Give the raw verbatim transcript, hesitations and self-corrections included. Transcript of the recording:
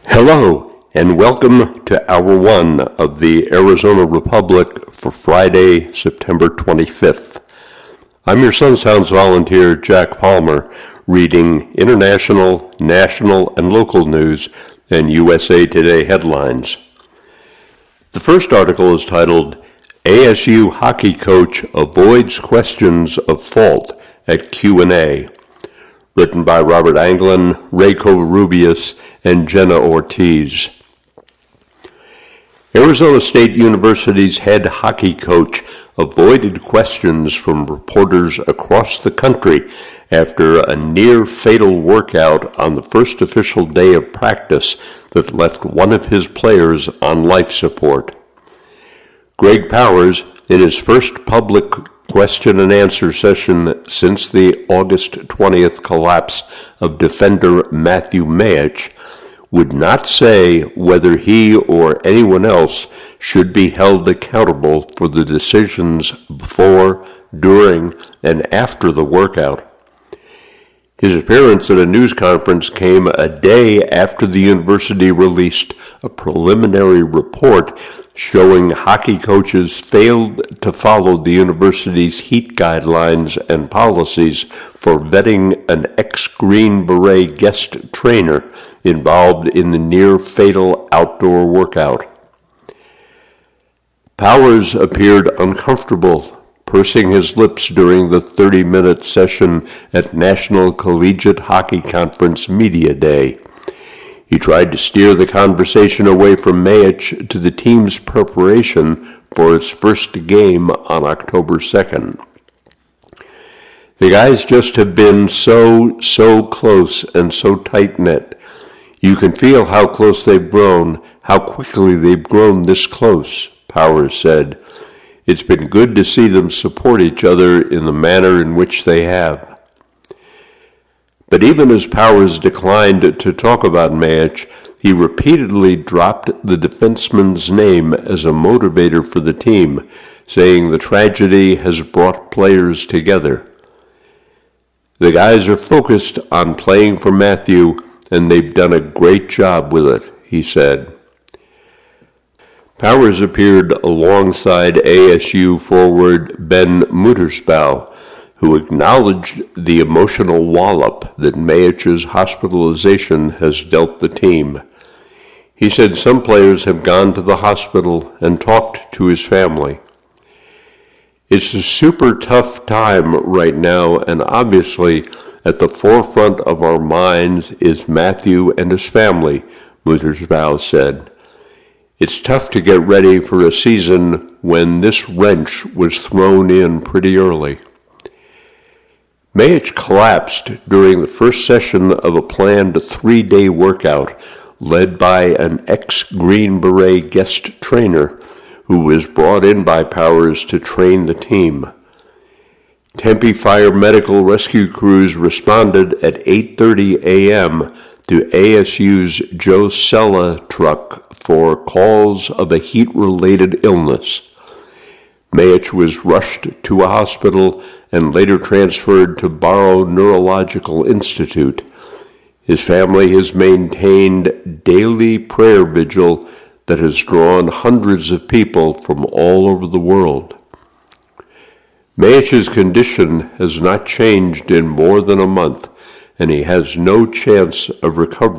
Hello, and welcome to Hour One of the Arizona Republic for Friday, September twenty-fifth. I'm your Sun Sounds volunteer, Jack Palmer, reading international, national, and local news and U S A Today headlines. The first article is titled, A S U Hockey Coach Avoids Questions of Fault at Q and A, written by Robert Anglin, Ray Covarrubias, and Jenna Ortiz. Arizona State University's head hockey coach avoided questions from reporters across the country after a near-fatal workout on the first official day of practice that left one of his players on life support. Greg Powers, in his first public question and answer session since the August twentieth collapse of defender Matthew Mayich, would not say whether he or anyone else should be held accountable for the decisions before, during, and after the workout. His appearance at a news conference came a day after the university released a preliminary report showing hockey coaches failed to follow the university's heat guidelines and policies for vetting an ex-Green Beret guest trainer involved in the near-fatal outdoor workout. Powers appeared uncomfortable, pursing his lips during the thirty-minute session at National Collegiate Hockey Conference Media Day. He tried to steer the conversation away from Mayich to the team's preparation for its first game on October second. The guys just have been so, so close and so tight-knit. You can feel how close they've grown, how quickly they've grown this close, Powers said. It's been good to see them support each other in the manner in which they have. But even as Powers declined to talk about Mayich, he repeatedly dropped the defenseman's name as a motivator for the team, saying the tragedy has brought players together. The guys are focused on playing for Matthew, and they've done a great job with it, he said. Powers appeared alongside A S U forward Ben Muttersbaugh, who acknowledged the emotional wallop that Mayich's hospitalization has dealt the team. He said some players have gone to the hospital and talked to his family. It's a super tough time right now, and obviously at the forefront of our minds is Matthew and his family, Muttersbaugh said. It's tough to get ready for a season when this wrench was thrown in pretty early. Mayich collapsed during the first session of a planned three-day workout led by an ex-Green Beret guest trainer who was brought in by Powers to train the team. Tempe Fire Medical Rescue crews responded at eight thirty a.m. to A S U's Joe Sella truck for calls of a heat-related illness. Mayich was rushed to a hospital and later transferred to Barrow Neurological Institute. His family has maintained daily prayer vigil that has drawn hundreds of people from all over the world. Mayich's condition has not changed in more than a month, and he has no chance of recovery